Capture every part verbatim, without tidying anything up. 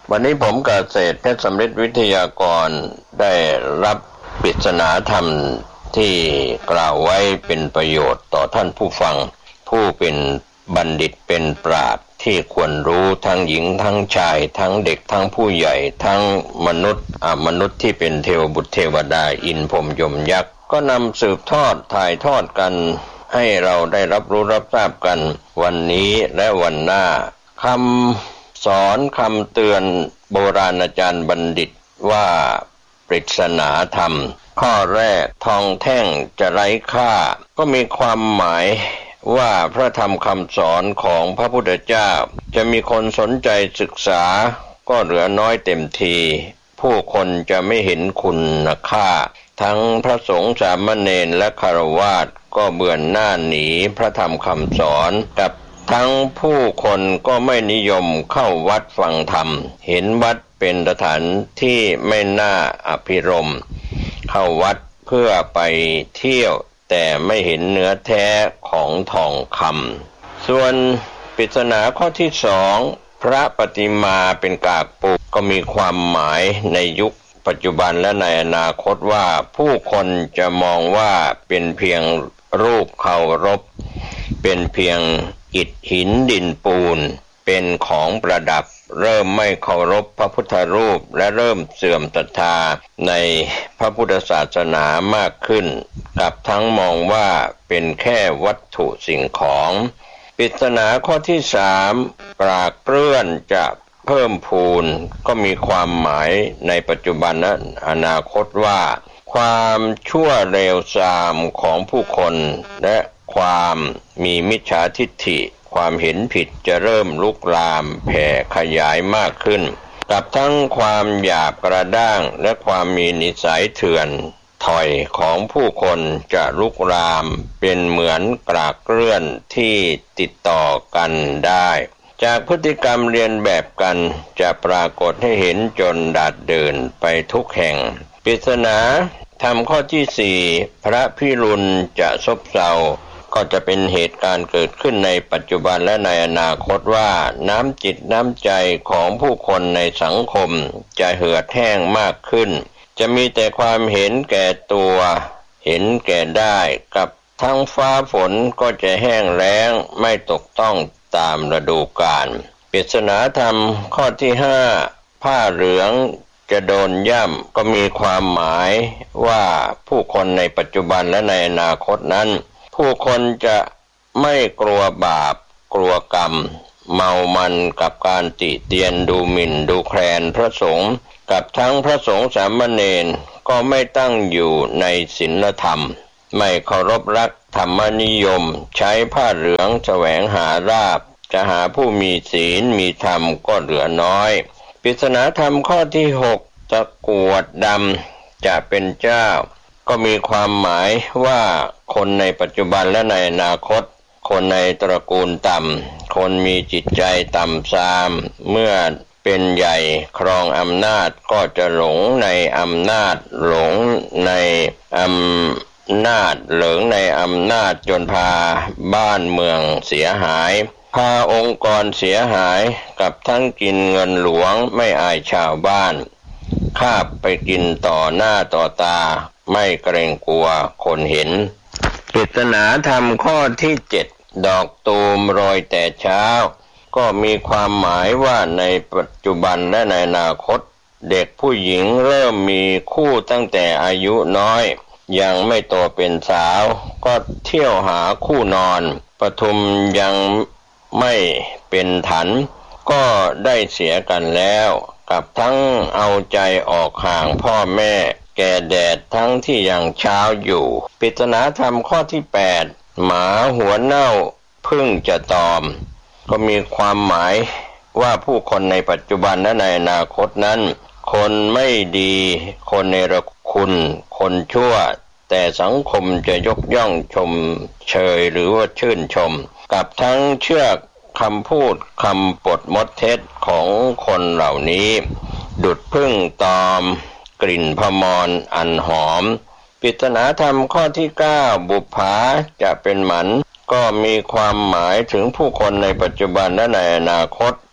วันนี้ผมเกษตรเพชรสำริดวิทยากรได้รับปริศนาธรรมที่กล่าวไว้เป็นประโยชน์ต่อท่านผู้ฟังผู้เป็นบัณฑิตเป็นปราชญ์ที่ควรรู้ทั้งหญิงทั้งชายทั้งเด็กทั้งผู้ใหญ่ทั้งมนุษย์อมนุษย์ที่เป็นเทวบุตรเทวดาอินพรหมยมยักษ์ก็นำสืบทอดถ่ายทอดกันให้เราได้รับรู้รับทราบกันวันนี้และวันหน้าคำสอนคำเตือนโบราณอาจารย์บัณฑิตว่าปริศนาธรรมข้อแรกทองแท่งจะไร้ค่าก็มีความหมายว่าพระธรรมคำสอนของพระพุทธเจ้าจะมีคนสนใจศึกษาก็เหลือน้อยเต็มทีผู้คนจะไม่เห็นคุณค่าทั้งพระสงฆ์สามเณรและฆราวาสก็เบื่อหน้าหนีพระธรรมคำสอนกับทั้งผู้คนก็ไม่นิยมเข้าวัดฟังธรรมเห็นวัดเป็นสถานที่ไม่น่าอภิรมย์เข้าวัดเพื่อไปเที่ยวแต่ไม่เห็นเนื้อแท้ของทองคำส่วนปริศนาข้อที่สองพระปฏิมาเป็นกากปูก็มีความหมายในยุคปัจจุบันและในอนาคตว่าผู้คนจะมองว่าเป็นเพียงรูปเคารพเป็นเพียงอิฐหินดินปูนเป็นของประดับเริ่มไม่เคารพพระพุทธรูปและเริ่มเสื่อมศรัทธาในพระพุทธศาสนามากขึ้นกับทั้งมองว่าเป็นแค่วัตถุสิ่งของปริศนาข้อที่สามปรากเปลื้อนจะเพิ่มพูนก็มีความหมายในปัจจุบันและอนาคตว่าความชั่วเลวทรามของผู้คนและความมีมิจฉาทิฏฐิความเห็นผิดจะเริ่มลุกลามแผ่ขยายมากขึ้นกับทั้งความหยาบกระด้างและความมีนิสัยเถื่อนถอยของผู้คนจะลุกลามเป็นเหมือนกรากเกลื่อนที่ติดต่อกันได้จากพฤติกรรมเรียนแบบกันจะปรากฏให้เห็นจนดาดเดินไปทุกแห่งปริศนาธรรมข้อที่สี่พระพิรุณจะซบเซาก็จะเป็นเหตุการณ์เกิดขึ้นในปัจจุบันและในอนาคตว่าน้ำจิตน้ำใจของผู้คนในสังคมจะเหือดแห้งมากขึ้นจะมีแต่ความเห็นแก่ตัวเห็นแก่ได้กับทั้งฟ้าฝนก็จะแห้งแล้งไม่ตกต้องตามฤดูกาลปริศนาธรรมข้อที่ห้าผ้าเหลืองจะโดนย่ำก็มีความหมายว่าผู้คนในปัจจุบันและในอนาคตนั้นผู้คนจะไม่กลัวบาปกลัวกรรมเมามันกับการติเตียนดูหมิ่นดูแคลนพระสงฆ์กับทั้งพระสงฆ์สามเณรก็ไม่ตั้งอยู่ในศีลธรรมไม่เคารพรักธรรมนิยมใช้ผ้าเหลืองแสวงหาลาภจะหาผู้มีศีลมีธรรมก็เหลือน้อยปริศนาธรรมข้อที่หกตะกรวดดำจะเป็นเจ้าก็มีความหมายว่าคนในปัจจุบันและในอนาคตคนในตระกูลต่ำคนมีจิตใจต่ำทรามเมื่อเป็นใหญ่ครองอำนาจก็จะหลงในอำนาจหลงในอำนาจเหลิงในอำนาจจนพาบ้านเมืองเสียหายพาองค์กรเสียหายกับทั้งกินเงินหลวงไม่อายชาวบ้านคาบไปกินต่อหน้าต่อตาไม่เกรงกลัวคนเห็นปริศนาธรรมข้อที่เจ็ดดอกตูมโรยแต่เช้าก็มีความหมายว่าในปัจจุบันและในอนาคตเด็กผู้หญิงเริ่มมีคู่ตั้งแต่อายุน้อยยังไม่โตเป็นสาวก็เที่ยวหาคู่นอนปทุมยังไม่เป็นฐานก็ได้เสียกันแล้วกับทั้งเอาใจออกห่างพ่อแม่แก่แดดทั้งที่ยังเช้าอยู่ปริศนาธรรมข้อที่แปดหมาหัวเน่าพึ่งจะตอมก็มีความหมายว่าผู้คนในปัจจุบันและในอนาคตนั้นคนไม่ดีคนเนรคุณคนชั่วแต่สังคมจะยกย่องชมเชยหรือว่าชื่นชมกับทั้งเชื่อคำพูดคำปดมดเท็จของคนเหล่านี้ดุจพึ่งตอมกลิ่นพมรอันหอมปริศนาธรรมข้อที่เก้าบุปผาจะเป็นหมันก็มีความหมายถึงผู้คนในปัจจุบันและในอนาคต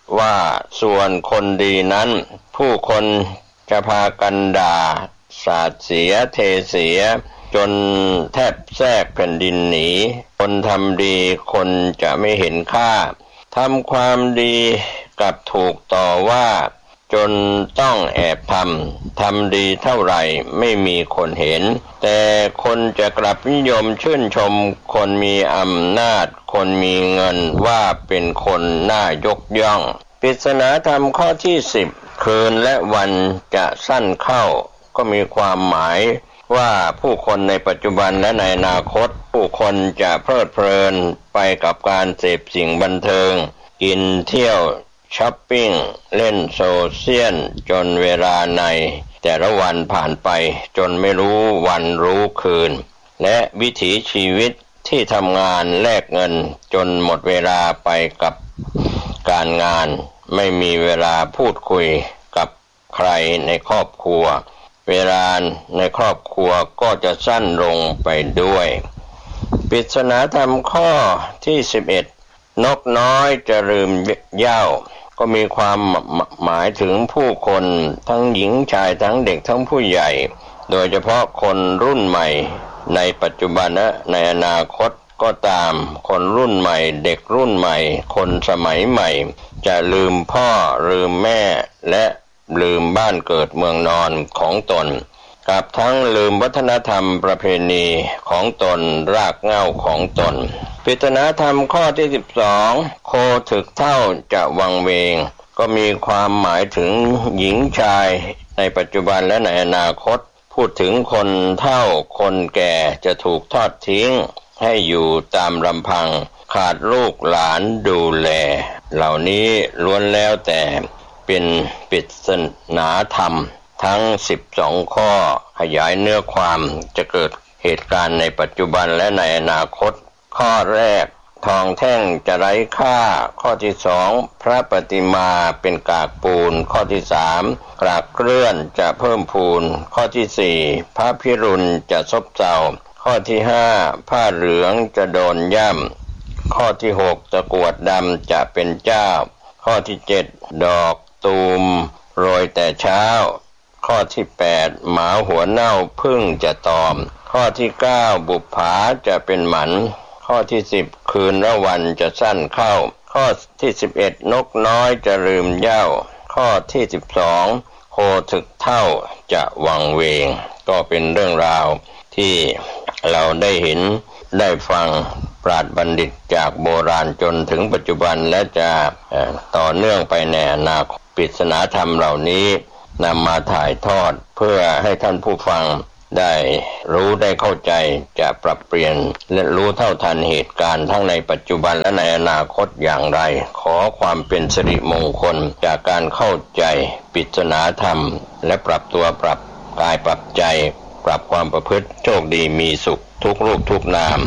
ว่าส่วนคนดีนั้นผู้คนจะพากันด่าสาดเสียเทเสียจนแทบแทรกแผ่นดินหนีคนทำดีคนจะไม่เห็นค่าทำความดีกับถูกต่อว่าจนต้องแอบทำทำดีเท่าไหร่ไม่มีคนเห็นแต่คนจะกลับนิยมชื่นชมคนมีอำนาจคนมีเงินว่าเป็นคนน่ายกย่องปริศนาธรรมข้อที่สิบคืนและวันจะสั้นเข้าก็มีความหมายว่าผู้คนในปัจจุบันและในอนาคตผู้คนจะเพลิดเพลินไปกับการเสพสิ่งบันเทิงกินเที่ยวช้อปปิ้งเล่นโซเชียลจนเวลาในแต่ละวันผ่านไปจนไม่รู้วันรู้คืนและวิถีชีวิตที่ทำงานแลกเงินจนหมดเวลาไปกับการงานไม่มีเวลาพูดคุยกับใครในครอบครัวเวลาในครอบครัวก็จะสั้นลงไปด้วยปริศนาธรรมข้อที่สิบเอ็ดนกน้อยจะลืมเหย้าก็มีความหมายถึงผู้คนทั้งหญิงชายทั้งเด็กทั้งผู้ใหญ่โดยเฉพาะคนรุ่นใหม่ในปัจจุบันและในอนาคตก็ตามคนรุ่นใหม่เด็กรุ่นใหม่คนสมัยใหม่จะลืมพ่อลืมแม่และลืมบ้านเกิดเมืองนอนของตนกับทั้งลืมวัฒนธรรมประเพณีของตนรากเหง้าของตนปริศนาธรรมข้อที่สิบสองโคถึกเท่าจะวังเวงก็มีความหมายถึงหญิงชายในปัจจุบันและในอนาคตพูดถึงคนเฒ่าคนแก่จะถูกทอดทิ้งให้อยู่ตามลำพังขาดลูกหลานดูแลเหล่านี้ล้วนแล้วแต่เป็นปริศนาธรรมทั้งสิบสองข้อขยายเนื้อความจะเกิดเหตุการณ์ในปัจจุบันและในอนาคตข้อแรกทองแท่งจะไร้ค่าข้อที่สองพระปฏิมาเป็นกากปูนข้อที่สามกรากเกลื่อนจะเพิ่มพูนข้อที่สี่พระพิรุณจะซบเซาข้อที่ห้าผ้าเหลืองจะโดนย่ำข้อที่หกตะกรวดดำจะเป็นเจ้าข้อที่เจ็ดดอกตูมโรยแต่เช้าข้อที่แปดหมาหัวเน่าพึ่งจะตอมข้อที่เก้าบุปผาจะเป็นหมันข้อที่สิบคืนและวันจะสั้นเข้าข้อที่สิบเอ็ดนกน้อยจะลืมเหย้าข้อที่สิบสองโคถึกเท่าจะวังเวงก็เป็นเรื่องราวที่เราได้เห็นได้ฟังปราชญ์บัณฑิตจากโบราณจนถึงปัจจุบันและจะต่อเนื่องไปในอนาคตปริศนาธรรมเหล่านี้นำมาถ่ายทอดเพื่อให้ท่านผู้ฟังได้รู้ได้เข้าใจจะปรับเปลี่ยนและรู้เท่าทันเหตุการณ์ทั้งในปัจจุบันและในอนาคตอย่างไรขอความเป็นสิริมงคลจากการเข้าใจปริศนาธรรมและปรับตัวปรับกายปรับใจปรับความประพฤติโชคดีมีสุขทุกรูปทุกนาม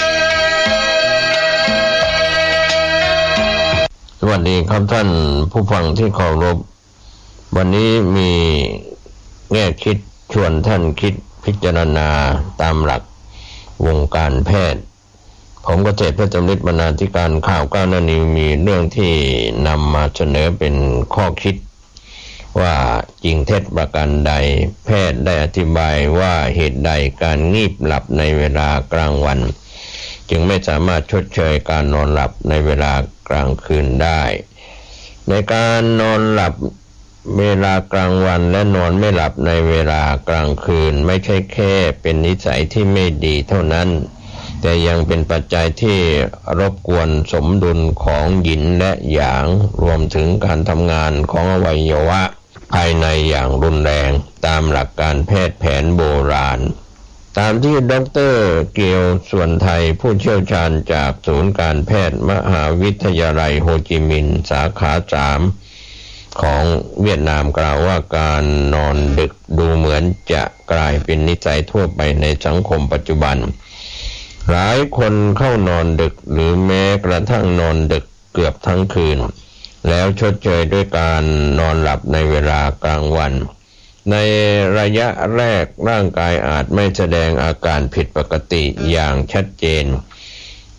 สวัสดีครับท่านผู้ฟังที่เคารพวันนี้มีแง่คิดชวนท่านคิดพิจารณาตามหลักวงการแพทย์ผมเกษตรพระจำริดบรรณาธิการข่าวก้าวหน้านิวมีเรื่องที่นำมาเสนอเป็นข้อคิดว่าจริงเท็จประการใดแพทย์ได้อธิบายว่าเหตุใดการงีบหลับในเวลากลางวันจึงไม่สามารถชดเชยการนอนหลับในเวลากลางคืนได้ในการนอนหลับเวลากลางวันและนอนไม่หลับในเวลากลางคืนไม่ใช่แค่เป็นนิสัยที่ไม่ดีเท่านั้นแต่ยังเป็นปัจจัยที่รบกวนสมดุลของหยินและหยางรวมถึงการทำงานของอวัยวะภายในอย่างรุนแรงตามหลักการแพทย์แผนโบราณตามที่ดร.เกียวส่วนไทยผู้เชี่ยวชาญจากศูนย์การแพทย์มหาวิทยาลัยโฮจิมินห์สาขาสามของเวียดนามกล่าวว่าการนอนดึกดูเหมือนจะกลายเป็นนิสัยทั่วไปในสังคมปัจจุบันหลายคนเข้านอนดึกหรือแม้กระทั่งนอนดึกเกือบทั้งคืนแล้วชดเชยด้วยการนอนหลับในเวลากลางวันในระยะแรกร่างกายอาจไม่แสดงอาการผิดปกติอย่างชัดเจน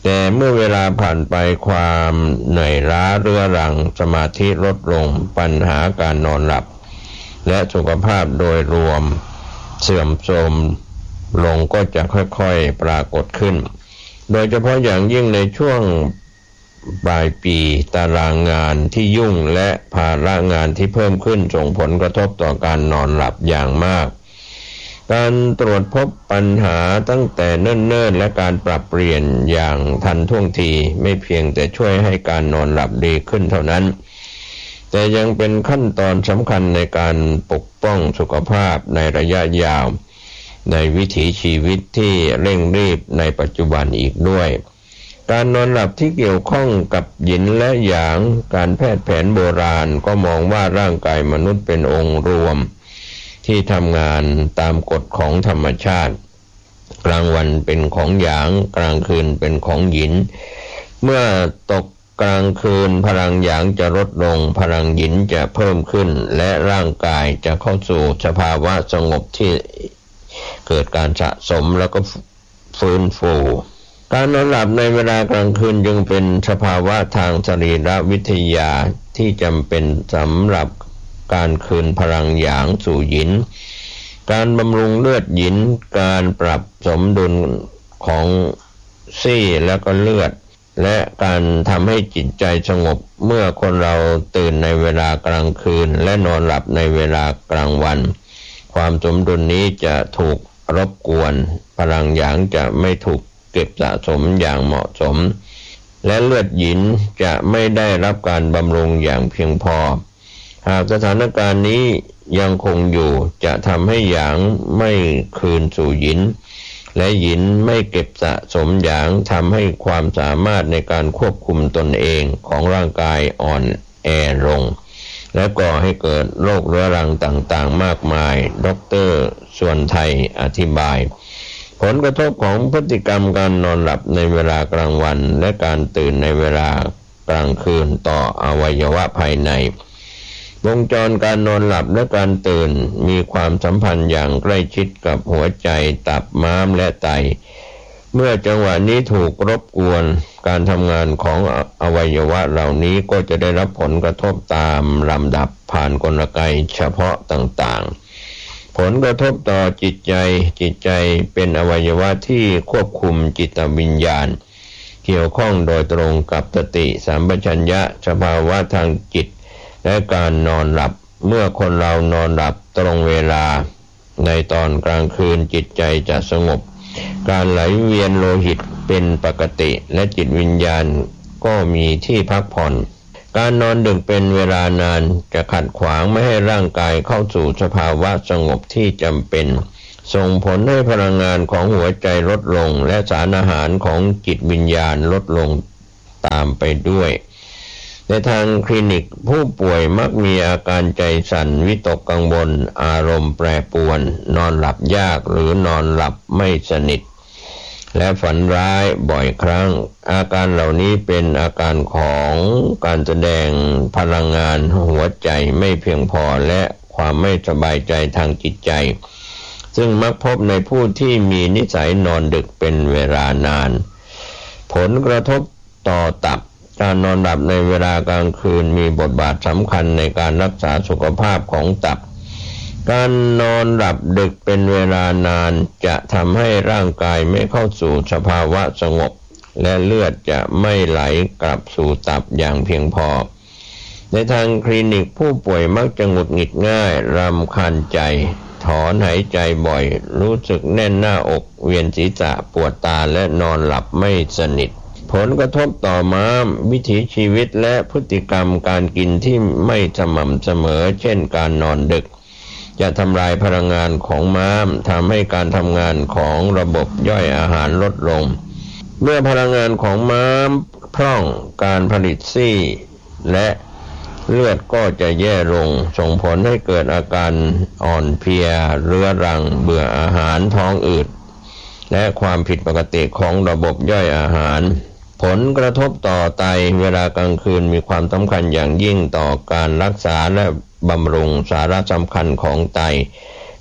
แต่เมื่อเวลาผ่านไปความเหนื่อยล้าเรื้อรังสมาธิลดลงปัญหาการนอนหลับและสุขภาพโดยรวมเสื่อมโทรมลงก็จะค่อยๆปรากฏขึ้นโดยเฉพาะอย่างยิ่งในช่วงปลายปีตารางงานที่ยุ่งและภาระงานที่เพิ่มขึ้นส่งผลกระทบต่อการนอนหลับอย่างมากการตรวจพบปัญหาตั้งแต่เนิ่นๆและการปรับเปลี่ยนอย่างทันท่วงทีไม่เพียงแต่ช่วยให้การนอนหลับดีขึ้นเท่านั้นแต่ยังเป็นขั้นตอนสำคัญในการปกป้องสุขภาพในระยะยาวในวิถีชีวิตที่เร่งรีบในปัจจุบันอีกด้วยการนอนหลับที่เกี่ยวข้องกับหยินและหยางการแพทย์แผนโบราณก็มองว่าร่างกายมนุษย์เป็นองค์รวมที่ทำงานตามกฎของธรรมชาติกลางวันเป็นของหยางกลางคืนเป็นของหยินเมื่อตกกลางคืนพลังหยางจะลดลงพลังหยินจะเพิ่มขึ้นและร่างกายจะเข้าสู่สภาวะสงบที่เกิดการสะสมแล้วก็ฟื้นฟูการนอนหลับในเวลากลางคืนจึงเป็นสภาวะทางสรีรวิทยาที่จำเป็นสำหรับการคืนพลังหยางสู่หยินการบำรุงเลือดหยินการปรับสมดุลของซี่และก็เลือดและการทำให้จิตใจสงบเมื่อคนเราตื่นในเวลากลางคืนและนอนหลับในเวลากลางวันความสมดุลนี้จะถูกรบกวนพลังหยางจะไม่ถูกเก็บสะสมอย่างเหมาะสมและเลือดหยินจะไม่ได้รับการบำรุงอย่างเพียงพอหากสถานการณ์นี้ยังคงอยู่จะทำให้หยางไม่คืนสู่หยินและหยินไม่เก็บสะสมหยางทำให้ความสามารถในการควบคุมตนเองของร่างกายอ่อนแอลงและก่อให้เกิดโรคเรื้อรังต่างๆมากมายดร.ส่วนไทยอธิบายผลกระทบของพฤติกรรมการนอนหลับในเวลากลางวันและการตื่นในเวลากลางคืนต่ออวัยวะภายในวงจรการนอนหลับและการตื่นมีความสัมพันธ์อย่างใกล้ชิดกับหัวใจตับม้ามและไตเมื่อจังหวะนี้ถูกรบกวนการทำงานของอวัยวะเหล่านี้ก็จะได้รับผลกระทบตามลำดับผ่านกลไกเฉพาะต่างๆผลกระทบต่อจิตใจจิตใจเป็นอวัยวะที่ควบคุมจิตวิญญาณเกี่ยวข้องโดยตรงกับสติสัมปชัญญะสภาวะทางจิตและการนอนหลับเมื่อคนเรานอนหลับตรงเวลาในตอนกลางคืนจิตใจจะสงบการไหลเวียนโลหิตเป็นปกติและจิตวิญญาณก็มีที่พักผ่อนการนอนดึกเป็นเวลานานจะขัดขวางไม่ให้ร่างกายเข้าสู่สภาวะสงบที่จำเป็นส่งผลให้พลังงานของหัวใจลดลงและสารอาหารของจิตวิญญาณลดลงตามไปด้วยในทางคลินิกผู้ป่วยมักมีอาการใจสั่นวิตกกังวลอารมณ์แปรปรวนนอนหลับยากหรือนอนหลับไม่สนิทและฝันร้ายบ่อยครั้งอาการเหล่านี้เป็นอาการของการแสดงพลังงานหัวใจไม่เพียงพอและความไม่สบายใจทางจิตใจซึ่งมักพบในผู้ที่มีนิสัยนอนดึกเป็นเวลานานผลกระทบต่อตับการนอนหลับในเวลากลางคืนมีบทบาทสำคัญในการรักษาสุขภาพของตับการนอนหลับดึกเป็นเวลานานจะทำให้ร่างกายไม่เข้าสู่สภาวะสงบและเลือดจะไม่ไหลกลับสู่ตับอย่างเพียงพอในทางคลินิกผู้ป่วยมักจะหงุดหงิดง่ายรำคาญใจถอนหายใจบ่อยรู้สึกแน่นหน้าอกเวียนศีรษะปวดตาและนอนหลับไม่สนิทผลกระทบต่อม้ามวิถีชีวิตและพฤติกรรมการกินที่ไม่สม่ำเสมอเช่นการนอนดึกจะทำลายพลังงานของม้ามทำให้การทำงานของระบบย่อยอาหารลดลงเมื่อพลังงานของม้ามพร่องการผลิตซี่และเลือดก็จะแย่ลงส่งผลให้เกิดอาการอ่อนเพลียเรื้อรังเบื่ออาหารท้องอืดและความผิดปกติของระบบย่อยอาหารผลกระทบต่อไตเวลากลางคืนมีความสำคัญอย่างยิ่งต่อการรักษาและบำรุงสาระสำคัญของไต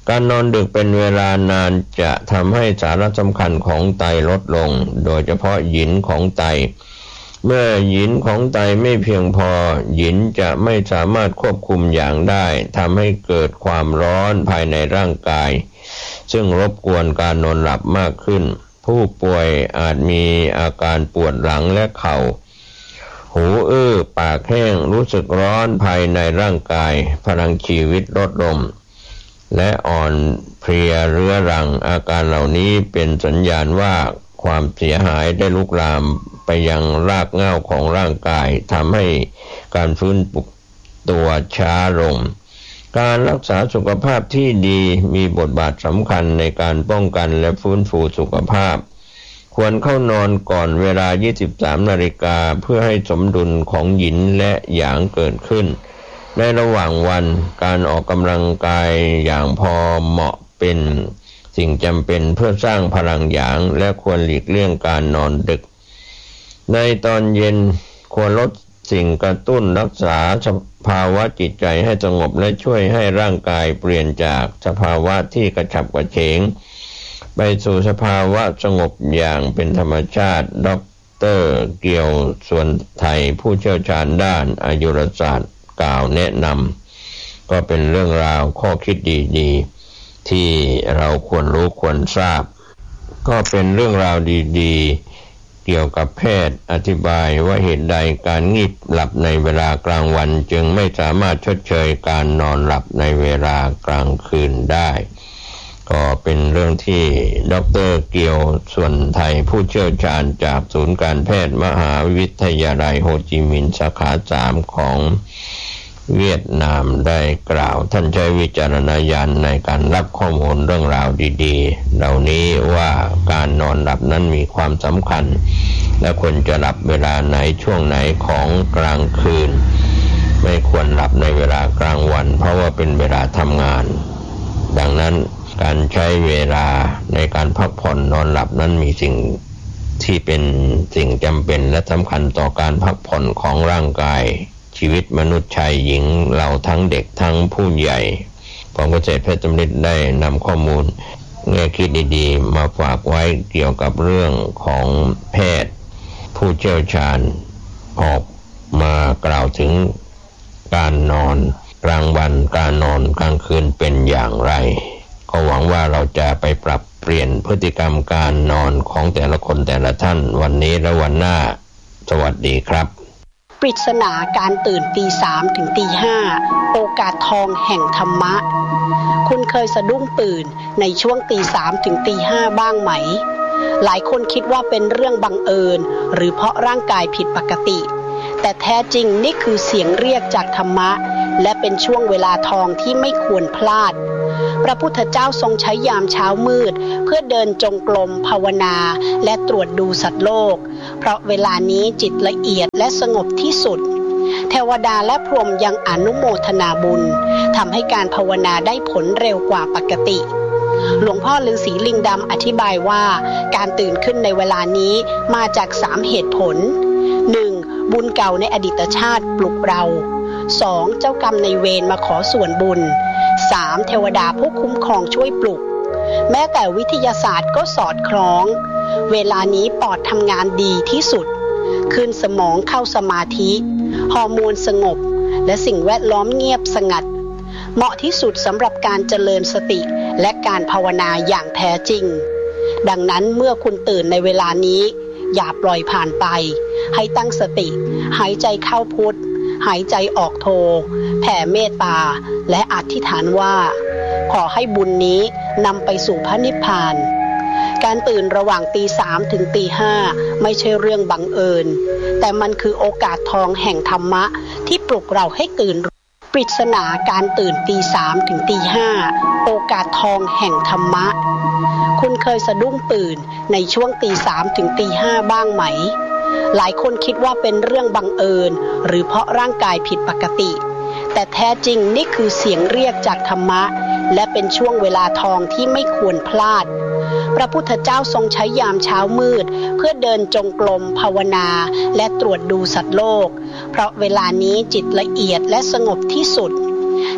การนอนดึกเป็นเวลานานจะทำให้สาระสำคัญของไตลดลงโดยเฉพาะหยินของไตเมื่อหยินของไตไม่เพียงพอหยินจะไม่สามารถควบคุมอย่างได้ทำให้เกิดความร้อนภายในร่างกายซึ่งรบกวนการนอนหลับมากขึ้นผู้ป่วยอาจมีอาการปวดหลังและเข่าหูอื้อปากแห้งรู้สึกร้อนภายในร่างกายพลังชีวิตลดลงและอ่อนเพลียเรื้อรังอาการเหล่านี้เป็นสัญญาณว่าความเสียหายได้ลุกลามไปยังรากเหง้าของร่างกายทำให้การฟื้นตัวช้าลงการรักษาสุขภาพที่ดีมีบทบาทสำคัญในการป้องกันและฟื้นฟูสุขภาพควรเข้านอนก่อนเวลา ยี่สิบสาม นาฬิกาเพื่อให้สมดุลของหยินและหยางเกิดขึ้นในระหว่างวันการออกกำลังกายอย่างพอเหมาะเป็นสิ่งจำเป็นเพื่อสร้างพลังหยางและควรหลีกเลี่ยงการนอนดึกในตอนเย็นควรลดสิ่งกระตุ้นรักษาสภาวะจิตใจให้สงบและช่วยให้ร่างกายเปลี่ยนจากสภาวะที่กระฉับกระเฉงไปสู่สภาวะสงบอย่างเป็นธรรมชาติดร.เกียวส่วนไทยผู้เชี่ยวชาญด้านอายุรศาสตร์กล่าวแนะนำก็เป็นเรื่องราวข้อคิดดีๆที่เราควรรู้ควรทราบก็เป็นเรื่องราวดีๆเกี่ยวกับแพทย์อธิบายว่าเหตุใดการงีบหลับในเวลากลางวันจึงไม่สามารถชดเชยการนอนหลับในเวลากลางคืนได้ก็เป็นเรื่องที่ดร.เกียวส่วนไทยผู้เชี่ยวชาญจากศูนย์การแพทย์มหาวิทยาลัยโฮจิมินห์สาขาสามของเวียดนามได้กล่าวท่านใช้วิจารณญาณในการรับข้อมูลเรื่องราวดีๆเหล่านี้ว่าการนอนหลับนั้นมีความสำคัญและควรจะหลับเวลาไหนช่วงไหนของกลางคืนไม่ควรหลับในเวลากลางวันเพราะว่าเป็นเวลาทำงานดังนั้นการใช้เวลาในการพักผ่อนนอนหลับนั้นมีสิ่งที่เป็นสิ่งจำเป็นและสำคัญต่อการพักผ่อนของร่างกายชีวิตมนุษย์ชายหญิงเราทั้งเด็กทั้งผู้ใหญ่ผมเกษตรเพชรสำริดได้นำข้อมูลแง่คิดดีๆมาฝากไว้เกี่ยวกับเรื่องของแพทย์ผู้เชี่ยวชาญออกมากล่าวถึงการนอนกลางวันการนอนกลางคืนเป็นอย่างไรก็หวังว่าเราจะไปปรับเปลี่ยนพฤติกรรมการนอนของแต่ละคนแต่ละท่านวันนี้และวันหน้าสวัสดีครับปริศนาการตื่นตีสามถึงตีห้าโอกาสทองแห่งธรรมะคุณเคยสะดุ้งตื่นในช่วงตีสามถึงตีห้าบ้างไหมหลายคนคิดว่าเป็นเรื่องบังเอิญหรือเพราะร่างกายผิดปกติแต่แท้จริงนี่คือเสียงเรียกจากธรรมะและเป็นช่วงเวลาทองที่ไม่ควรพลาดพระพุทธเจ้าทรงใช้ยามเช้ามืดเพื่อเดินจงกรมภาวนาและตรวจดูสัตว์โลกเพราะเวลานี้จิตละเอียดและสงบที่สุดเทวดาและพรหมยังอนุโมทนาบุญทำให้การภาวนาได้ผลเร็วกว่าปกติหลวงพ่อฤาษีลิงดำอธิบายว่าการตื่นขึ้นในเวลานี้มาจากสามเหตุผล หนึ่ง. บุญเก่าในอดีตชาติปลุกเรา สอง. เจ้ากรรมในเวรมาขอส่วนบุญ สาม. เทวดาผู้คุ้มครองช่วยปลุกแม้แต่วิทยาศาสตร์ก็สอดคล้องเวลานี้ปอดทำงานดีที่สุดคืนสมองเข้าสมาธิฮอร์โมนสงบและสิ่งแวดล้อมเงียบสงัดเหมาะที่สุดสำหรับการเจริญสติและการภาวนาอย่างแท้จริงดังนั้นเมื่อคุณตื่นในเวลานี้อย่าปล่อยผ่านไปให้ตั้งสติหายใจเข้าพุทหายใจออกโทแผ่เมตตาและอธิษฐานว่าขอให้บุญนี้นำไปสู่พระนิพพานการตื่นระหว่างตีสามถึงตีห้าไม่ใช่เรื่องบังเอิญแต่มันคือโอกาสทองแห่งธรรมะที่ปลุกเราให้ตื่นปริศนาการตื่นตีสามถึงตีห้าโอกาสทองแห่งธรรมะคุณเคยสะดุ้งตื่นในช่วงตีสามถึงตีห้าบ้างไหมหลายคนคิดว่าเป็นเรื่องบังเอิญหรือเพราะร่างกายผิดปกติแต่แท้จริงนี่คือเสียงเรียกจากธรรมะและเป็นช่วงเวลาทองที่ไม่ควรพลาดพระพุทธเจ้าทรงใช้ยามเช้ามืดเพื่อเดินจงกรมภาวนาและตรวจดูสัตว์โลกเพราะเวลานี้จิตละเอียดและสงบที่สุด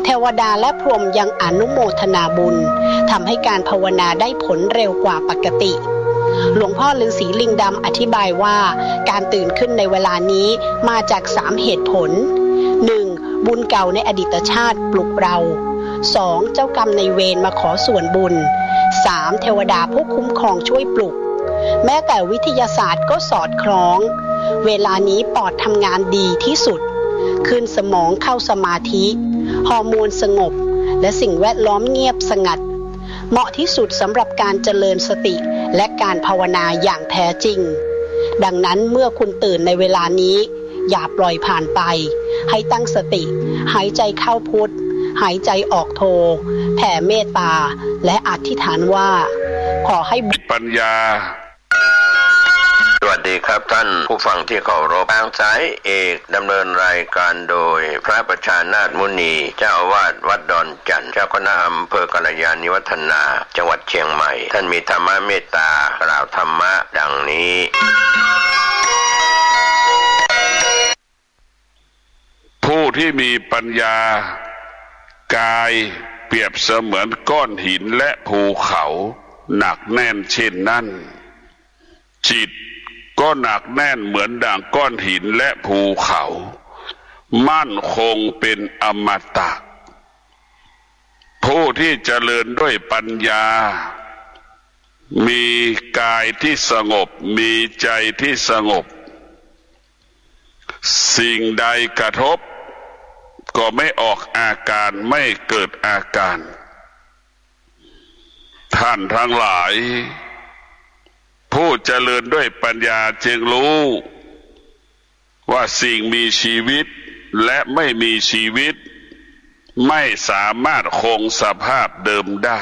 เทวดาและพรหมยังอนุโมทนาบุญทำให้การภาวนาได้ผลเร็วกว่าปกติหลวงพ่อฤาษีลิงดำอธิบายว่าการตื่นขึ้นในเวลานี้มาจากสามเหตุผล หนึ่ง. บุญเก่าในอดีตชาติปลุกเรา สอง. เจ้ากรรมในเวรมาขอส่วนบุญ สาม. เทวดาผู้คุ้มครองช่วยปลุกแม้แต่วิทยาศาสตร์ก็สอดคล้องเวลานี้ปอดทำงานดีที่สุดขึ้นสมองเข้าสมาธิฮอร์โมนสงบและสิ่งแวดล้อมเงียบสงัดเหมาะที่สุดสำหรับการเจริญสติและการภาวนาอย่างแท้จริงดังนั้นเมื่อคุณตื่นในเวลานี้อย่าปล่อยผ่านไปให้ตั้งสติหายใจเข้าพุทธหายใจออกโทแผ่เมตตาและอธิษฐานว่าขอให้ปัญญาสวัสดีครับท่านผู้ฟังที่เคารพทางสายเอกดำเนินรายการโดยพระประชานาถมุนีเจ้าอาวาสวัดดอนจันทร์เจ้าคณะอำเภอกัลยาณิวัฒนาจังหวัดเชียงใหม่ท่านมีธรรมะเมตตากล่าวธรรมะดังนี้ผู้ที่มีปัญญากายเปรียบเสมือนก้อนหินและภูเขาหนักแน่นเช่นนั้นจิตก็หนักแน่นเหมือนดั่งก้อนหินและภูเขามั่นคงเป็นอมตะผู้ที่เจริญด้วยปัญญามีกายที่สงบมีใจที่สงบสิ่งใดกระทบก็ไม่ออกอาการไม่เกิดอาการท่านทั้งหลายผู้เจริญด้วยปัญญาจึงรู้ว่าสิ่งมีชีวิตและไม่มีชีวิตไม่สามารถคงสภาพเดิมได้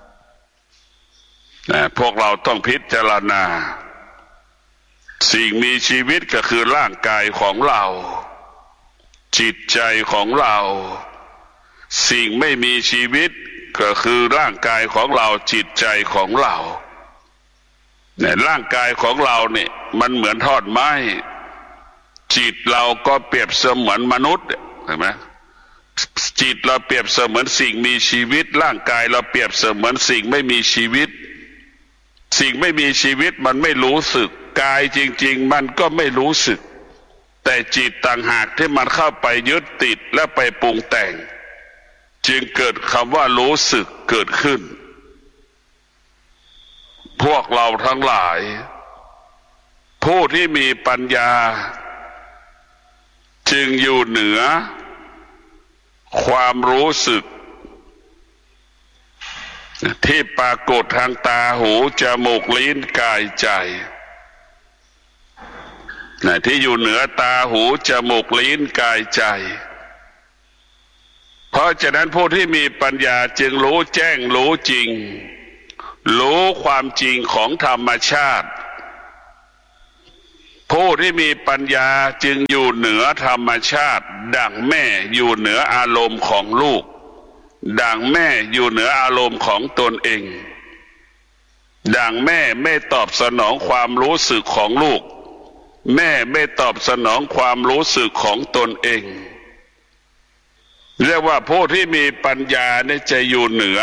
พวกเราต้องพิจารณาสิ่งมีชีวิตก็คือร่างกายของเราจิตใจของเราสิ่งไม่มีชีวิตก็คือร่างกายของเราจิตใจของเราเนี่ยร่างกายของเราเนี่ยมันเหมือนท่อนไม้จิตเราก็เปรียบเสมือนมนุษย์เห็นไหมจิตเราเปรียบเสมือนสิ่งมีชีวิตร่างกายเราเปรียบเสมือนสิ่งไม่มีชีวิตสิ่งไม่มีชีวิตมันไม่รู้สึกกายจริงๆมันก็ไม่รู้สึกแต่จิตต่างหากที่มันเข้าไปยึดติดและไปปรุงแต่งจึงเกิดคำว่ารู้สึกเกิดขึ้นพวกเราทั้งหลายผู้ที่มีปัญญาจึงอยู่เหนือความรู้สึกที่ปรากฏทางตาหูจมูกลิ้นกายใจที่อยู่เหนือตาหูจมูกลิ้นกายใจเพราะฉะนั้นผู้ที่มีปัญญาจึงรู้แจ้งรู้จริงรู้ความจริงของธรรมชาติผู้ที่มีปัญญาจึงอยู่เหนือธรรมชาติดั่งแม่อยู่เหนืออารมณ์ของลูกดั่งแม่อยู่เหนืออารมณ์ของตนเองดั่งแม่ไม่ตอบสนองความรู้สึกของลูกแม่ไม่ตอบสนองความรู้สึกของตนเองเรียกว่าผู้ที่มีปัญญาเนี่ยจะอยู่เหนือ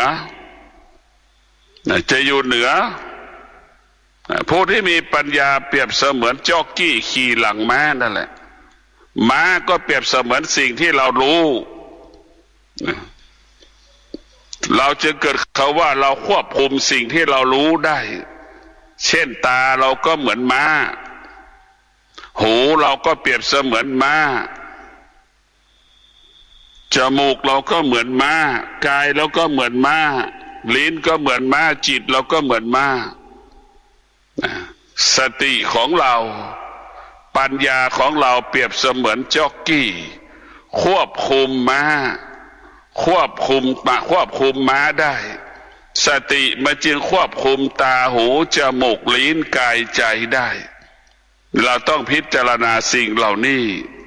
จะอยู่เหนือผู้ที่มีปัญญาเปรียบเสมือนจ็อกกี้ขี่หลังม้านั่นแหละม้าก็เปรียบเสมือนสิ่งที่เรารู้เราจะเกิดเขาว่าเราควบคุมสิ่งที่เรารู้ได้เช่นตาเราก็เหมือนม้าหูเราก็เปรียบเสมือนม้าจมูกเราก็เหมือนม้ากายเราก็เหมือนม้าลิ้นก็เหมือนม้าจิตเราก็เหมือนม้าสติของเราปัญญาของเราเปรียบเสมือนจ็อกกี้ควบคุมม้าควบคุมมาควบคุมม้าได้สติมันจึงควบคุมตาหูจมูกลิ้นกายใจได้เราต้องพิจารณาสิ่งเหล่านี้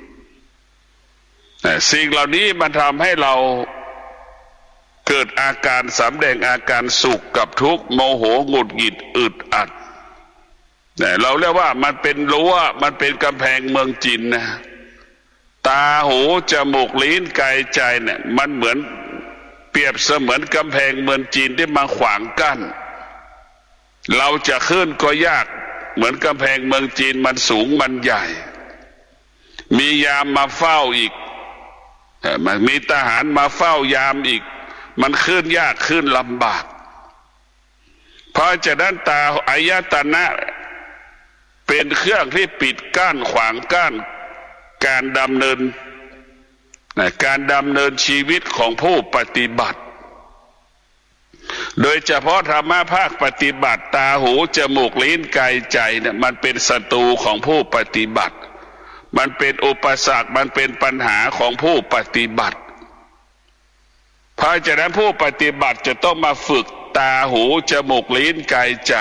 สิ่งเหล่านี้มันทำให้เราเกิดอาการสำแดงอาการสุขกับทุกข์โมโหหงุดหงิดอึดอัดเราเรียกว่ามันเป็นรั้วมันเป็นกำแพงเมืองจีนนะตาหูจมูกลิ้นกายใจเนี่ยมันเหมือนเปรียบเสมือนกำแพงเมืองจีนที่มาขวางกั้นเราจะขึ้นก็ยากเหมือนกำแพงเมืองจีนมันสูงมันใหญ่มียามมาเฝ้าอีกมันมีทหารมาเฝ้ายามอีกมันขึ้นยากขึ้นลำบากเพราะฉะนั้นตาอายตนะเป็นเครื่องที่ปิดกั้นขวางกั้นการดำเนินการดำเนินชีวิตของผู้ปฏิบัติโดยเฉพาะธรรมะภาคปฏิบัติตาหูจมูกลิ้นกายใจเนี่ยมันเป็นศัตรูของผู้ปฏิบัติมันเป็นอุปสรรคมันเป็นปัญหาของผู้ปฏิบัติเพราะฉะนั้นผู้ปฏิบัติจะต้องมาฝึกตาหูจมูกลิ้นกายใจ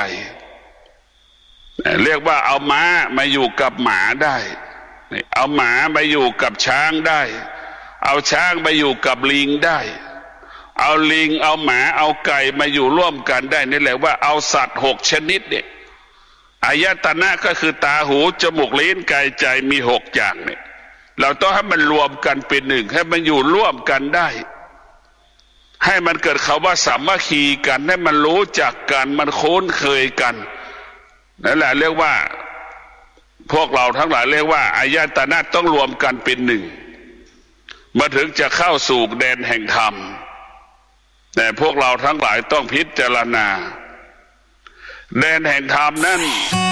เรียกว่าเอาม้ามาอยู่กับหมาได้เอาหมามาอยู่กับช้างได้เอาช้างมาอยู่กับลิงได้เอาลิงเอาหมาเอาไก่มาอยู่ร่วมกันได้นี่แหละว่าเอาสัตว์หกชนิดเนี่ยอายตนะก็คือตาหูจมูกลิ้นกายใจมีหกอย่างเนี่ยเราต้องให้มันรวมกันเป็นหนึ่งให้มันอยู่ร่วมกันได้ให้มันเกิดคำว่าสามัคคีกันให้มันรู้จักกันมันคุ้นเคยกันนั่นแหละเรียกว่าพวกเราทั้งหลายเรียกว่าอายตนะต้องรวมกันเป็นหนึ่งมาถึงจะเข้าสู่แดนแห่งธรรมแต่พวกเราทั้งหลายต้องพิจารณาแดนแห่งธรรมนั้น